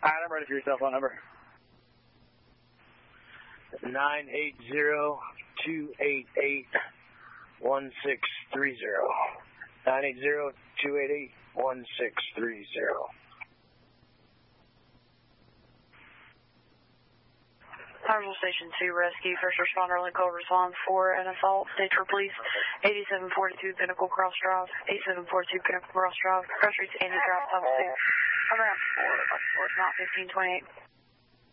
Alright, I'm ready for your cell phone number. 980-288-1630. 980-288-1630. Harville Station 2 Rescue, first responder link call response for an assault, Nature Police, 8742 Pinnacle Cross Drive, 8742 Pinnacle Cross Drive, Cross Streets, Andy Drive, Tunnel 2, around 4, not 1528.